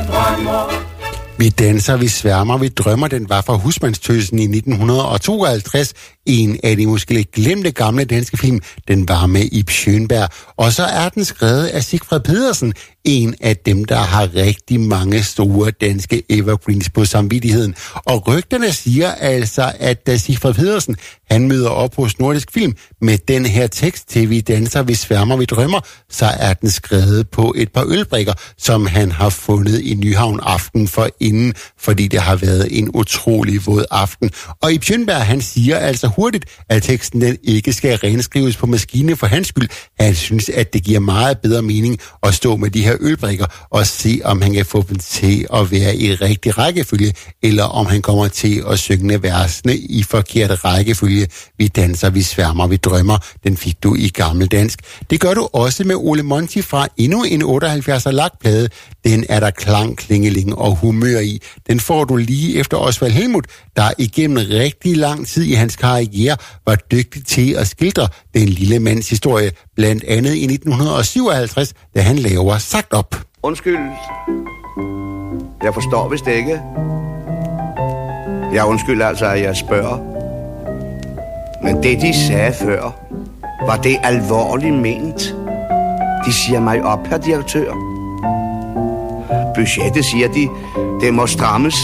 drømmer. Vi danser, vi sværmer, vi drømmer, den var fra Husmandstøsen i 1952. En af de måske lidt glemte gamle danske film, den var med Ib Schønberg. Og så er den skrevet af Sigfred Pedersen, en af dem, der har rigtig mange store danske evergreens på samvittigheden. Og rygterne siger altså, at da Sigfred Pedersen, han møder op hos Nordisk Film med den her tekst til Vi danser, vi sværmer, vi drømmer, så er den skrevet på et par ølbrikker, som han har fundet i Nyhavn aften forinden, fordi det har været en utrolig våd aften. Og Ib Schønberg, han siger altså hurtigt, at teksten den ikke skal renskrives på maskine for hans skyld. Han synes, at det giver meget bedre mening at stå med de her ølbrikker og se, om han kan få dem til at være i rigtig rækkefølge, eller om han kommer til at synge versene i forkerte rækkefølge. Vi danser, vi sværmer, vi drømmer. Den fik du i gammeldansk. Det gør du også med Ole Monti fra endnu en 78'er lakplade. Den er der klang, klingeling og humør i. Den får du lige efter Osvald Helmuth, der igennem rigtig lang tid i hans karriere var dygtig til at skildre den lille mands historie, blandt andet i 1957, da han laver Sagt op. Undskyld. Jeg forstår vist ikke. Jeg undskylder altså, at jeg spørger. Men det, de sagde før, var det alvorligt ment. De siger mig op, herr direktør. Budgettet, siger de, det må strammes.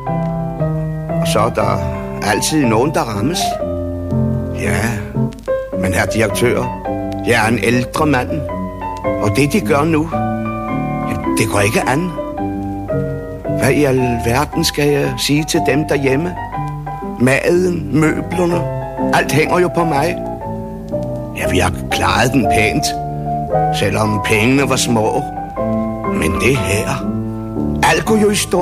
Og så er der altid nogen, der rammes. Ja, men herr direktør, jeg er en ældre mand. Og det, de gør nu, det går ikke an. Hvad i alverden skal jeg sige til dem derhjemme? Maden, møblerne, alt hænger jo på mig. Ja, vi har klaret den pænt, selvom pengene var små. Men det her, alt går jo i stå.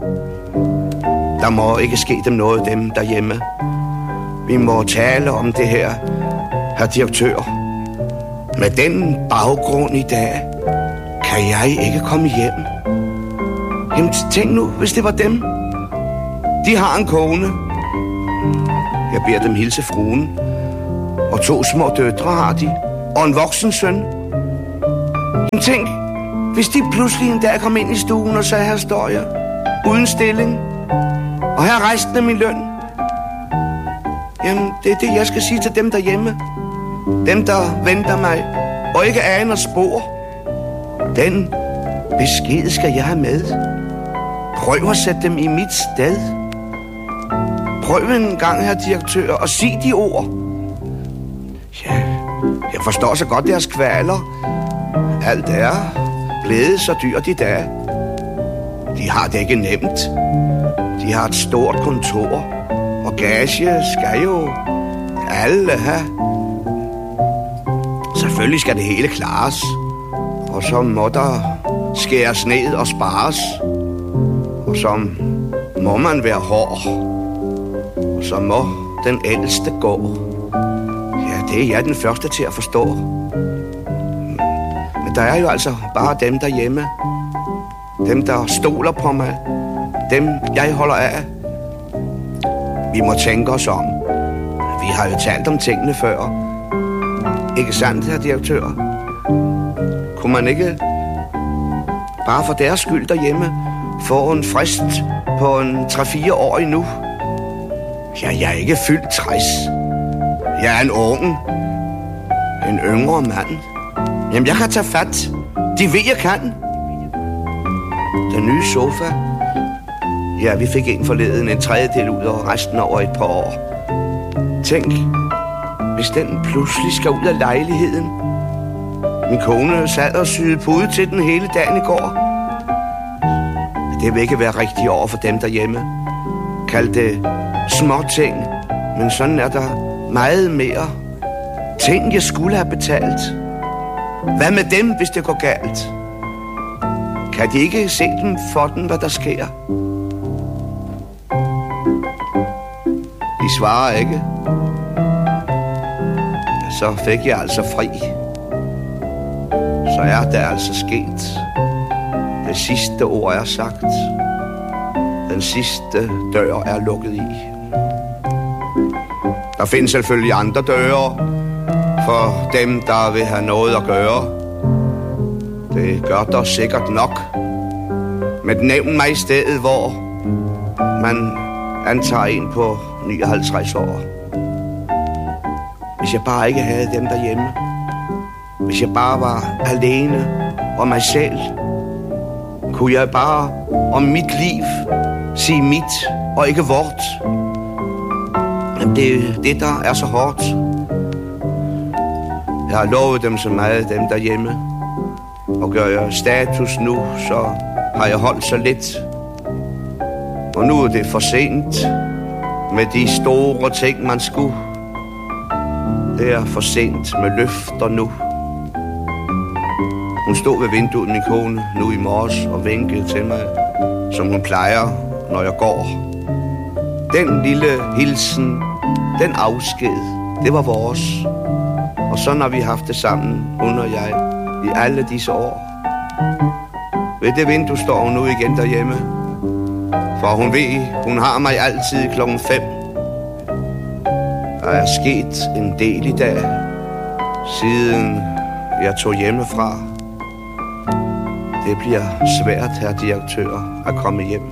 Der må ikke ske dem noget, dem derhjemme. Vi må tale om det her, herr direktør. Med den baggrund i dag, kan jeg ikke komme hjem. Jamen, tænk nu, hvis det var dem. De har en kone. Jeg beder dem hilse fruen. Og 2 små døtre har de. Og en voksen søn. Jamen, tænk, hvis de pludselig en dag kom ind i stuen og sagde, her står jeg, uden stilling. Og her resten af min løn. Jamen, det er det, jeg skal sige til dem derhjemme. Dem, der venter mig, og ikke aner spor. Den besked skal jeg have med. Prøv at sætte dem i mit sted. Prøv en gang, herr direktør, og sig de ord. Ja, jeg forstår så godt deres kvaler. Alt er blevet så dyrt i dag. De har det ikke nemt. De har et stort kontor, og gage skal jo alle have. Selvfølgelig skal det hele klares, og så må der skæres ned og spares, og så må man være hård, og så må den ældste gå. Ja, det er jeg den første til at forstå. Men der er jo altså bare dem derhjemme, dem der stoler på mig, dem jeg holder af. Vi må tænke os om. Vi har jo talt om tingene før. Ikke sandt, herr direktør? Kunne man ikke bare for deres skyld derhjemme få en frist på en 3-4 år endnu? Ja, jeg er ikke fyldt 60. Jeg er en ung, en yngre mand. Jamen, jeg kan tage fat. De ved, jeg kan. Den nye sofa. Ja, vi fik en forleden, en tredjedel ud, og resten over et par år. Tænk, hvis den pludselig skal ud af lejligheden. Min kone sad og syede pude til den hele dagen i går. Det vil ikke være rigtigt over for dem derhjemme. Kald det småting, men sådan er der meget mere. Ting, jeg skulle have betalt. Hvad med dem, hvis det går galt? Kan de ikke se dem for den, hvad der sker? De svarer ikke. Så fik jeg altså fri. Så er det altså sket. Det sidste ord er sagt. Den sidste dør er lukket i. Der findes selvfølgelig andre døre for dem, der vil have noget at gøre. Det gør der sikkert nok. Men nævn mig i stedet, hvor man antager en på 59 år. Hvis jeg bare ikke havde dem derhjemme. Hvis jeg bare var alene og mig selv. Kunne jeg bare om mit liv sige mit og ikke vort. Men det er det, der er så hårdt. Jeg har lovet dem så meget, dem derhjemme. Og gør jeg status nu, så har jeg holdt så lidt. Og nu er det for sent med de store ting, man skulle. Det er for sent med løfter nu. Hun stod ved vinduet, min kone, nu i morges og vinkede til mig, som hun plejer, når jeg går. Den lille hilsen, den afsked, det var vores. Og så har vi haft det sammen, hun og jeg, i alle disse år. Ved det vindue står hun nu igen derhjemme. For hun ved, hun har mig altid 5:00. Der er sket en del i dag, siden jeg tog hjemmefra. Det bliver svært, herr direktør, at komme hjem.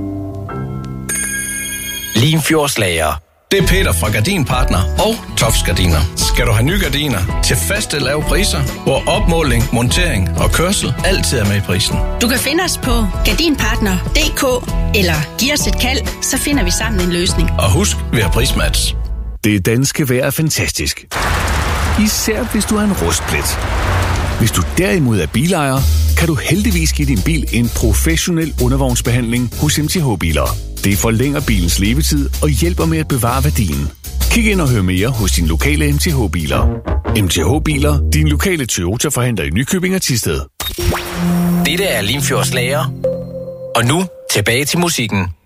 Limfjordslager. Det er Peter fra Gardinpartner og Tofts Gardiner. Skal du have nye gardiner til faste lave priser, hvor opmåling, montering og kørsel altid er med i prisen. Du kan finde os på gardinpartner.dk eller giv os et kald, så finder vi sammen en løsning. Og husk, vi har prismatch. Det danske vejr er fantastisk. Især hvis du er en rustplet. Hvis du derimod er bilejer, kan du heldigvis give din bil en professionel undervognsbehandling hos MTH Biler. Det forlænger bilens levetid og hjælper med at bevare værdien. Kig ind og hør mere hos din lokale MTH Biler. MTH Biler, din lokale Toyota-forhandler i Nykøbing og Thisted. Dette er Limfjordslager. Og nu tilbage til musikken.